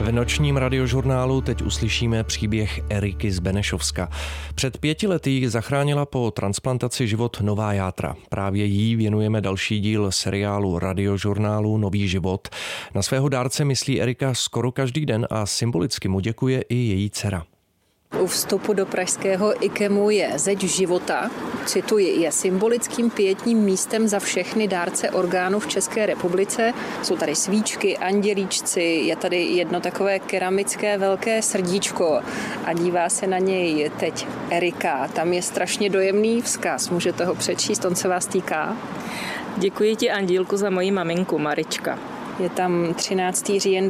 V nočním radiožurnálu teď uslyšíme příběh Eriky z Benešovska. Před 5 lety jí zachránila po transplantaci život nová játra. Právě jí věnujeme další díl seriálu radiožurnálu Nový život. Na svého dárce myslí Erika skoro každý den a symbolicky mu děkuje i její dcera. U vstupu do pražského IKEMu je zeď života, cituji, je symbolickým pietním místem za všechny dárce orgánů v České republice. Jsou tady svíčky, andělíčci, je tady jedno takové keramické velké srdíčko a dívá se na něj teď Erika. Tam je strašně dojemný vzkaz, můžete ho přečíst, on se vás týká. Děkuji ti, Andílku, za moji maminku Marička. Je tam 13. říjen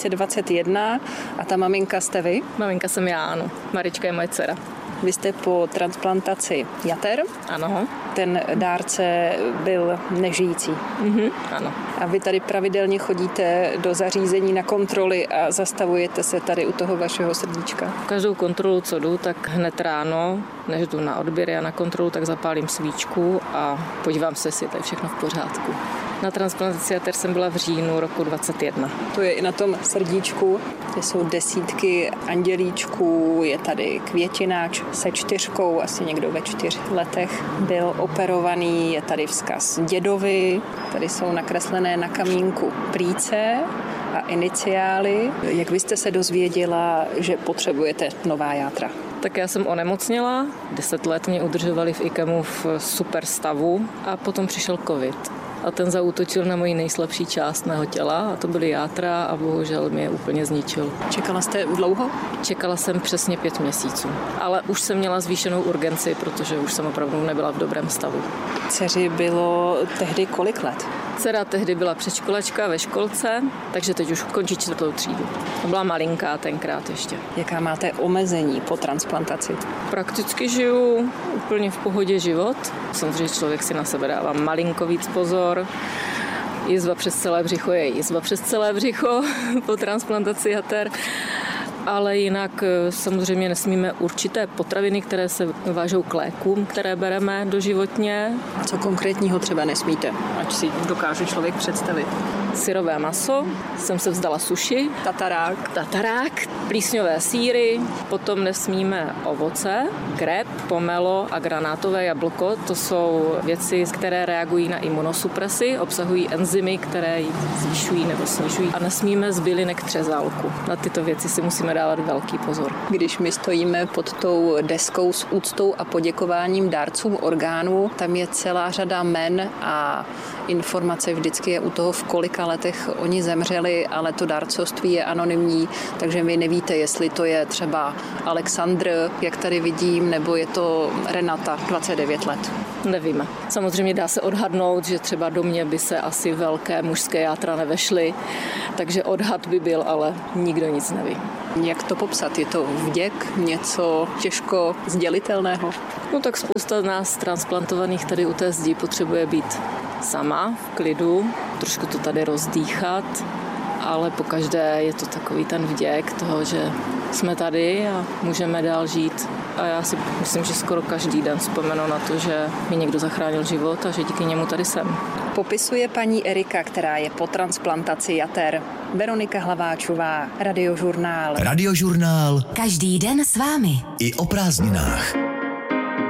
2021 a ta maminka jste vy? Maminka jsem já, ano. Marička je moje dcera. Vy jste po transplantaci jater? Ano. Ten dárce byl nežijící. Ano. A vy tady pravidelně chodíte do zařízení na kontroly a zastavujete se tady u toho vašeho srdíčka? Každou kontrolu, co jdu, tak hned ráno, než jdu na odběry a na kontrolu, tak zapálím svíčku a podívám se, jestli je tady všechno v pořádku. Na transplantaci jater jsem byla v říjnu roku 2021. To je i na tom srdíčku, kde jsou desítky andělíčků, je tady květináč se 4, asi někdo ve 4 letech byl operovaný, je tady vzkaz dědovi, tady jsou nakreslené na kamínku plíce a iniciály. Jak vy jste se dozvěděla, že potřebujete nová játra? Tak já jsem onemocněla, 10 let mě udržovali v IKEMu v super stavu a potom přišel covid. A ten zaútočil na moji nejslabší část mého těla a to byly játra a bohužel mě je úplně zničil. Čekala jste dlouho? Čekala jsem přesně 5 měsíců, ale už jsem měla zvýšenou urgenci, protože už jsem opravdu nebyla v dobrém stavu. Dceři bylo tehdy kolik let? Dcera tehdy byla předškolačka ve školce, takže teď už končí 4. třídu. Byla malinká tenkrát ještě. Jaká máte omezení po transplantaci? Prakticky žiju úplně v pohodě život. Samozřejmě člověk si na sebe dává malinko víc pozor. Jizva přes celé břicho je jizva přes celé břicho po transplantaci jater. Ale jinak samozřejmě nesmíme určité potraviny, které se vážou k lékům, které bereme doživotně. Co konkrétního třeba nesmíte, ať si dokáže člověk představit? Syrové maso, jsem se vzdala suši. Tatarák, plísňové sýry, potom nesmíme ovoce, greb, pomelo a granátové jablko. To jsou věci, které reagují na imunosupresi, obsahují enzymy, které ji zvyšují nebo snižují. A nesmíme z bylinek třezálku. Na tyto věci si musíme dávat velký pozor. Když my stojíme pod tou deskou s úctou a poděkováním dárcům orgánů, tam je celá řada jmen a informace vždycky je u toho, v kolika letech oni zemřeli, ale to dárcovství je anonymní, takže vy nevíte, jestli to je třeba Alexandr, jak tady vidím, nebo je to Renata, 29 let. Nevíme. Samozřejmě dá se odhadnout, že třeba do mě by se asi velké mužské játra nevešly, takže odhad by byl, ale nikdo nic neví. Jak to popsat? Je to vděk, něco těžko sdělitelného? No tak spousta nás transplantovaných tady u té zdi potřebuje být sama, v klidu, trošku to tady rozdýchat, ale pokaždé je to takový ten vděk toho, že jsme tady a můžeme dál žít. A já si myslím, že skoro každý den vzpomenu na to, že mi někdo zachránil život a že díky němu tady jsem. Popisuje paní Erika, která je po transplantaci jater. Veronika Hlaváčová, Radiožurnál. Radiožurnál. Každý den s vámi. I o prázdninách.